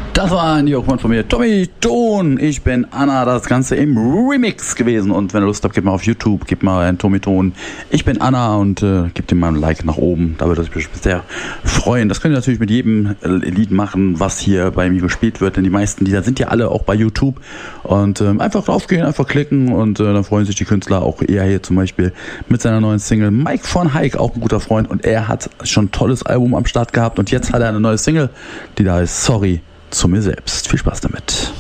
Das war ein Jörg von mir. Tommy Ton, ich bin Anna, das Ganze im Remix gewesen. Und wenn ihr Lust habt, gebt mal auf YouTube, gebt mal einen Tommy Ton. Ich bin Anna und gebt ihm mal ein Like nach oben. Da würde ich mich sehr freuen. Das könnt ihr natürlich mit jedem Lied machen, was hier bei mir gespielt wird. Denn die meisten Lieder sind ja alle auch bei YouTube. Und einfach draufgehen, einfach klicken und dann freuen sich die Künstler. Auch er hier zum Beispiel mit seiner neuen Single. Mike von Heik, auch ein guter Freund. Und er hat schon ein tolles Album am Start gehabt. Und jetzt hat er eine neue Single, die da heißt Sorry zu mir selbst. Viel Spaß damit.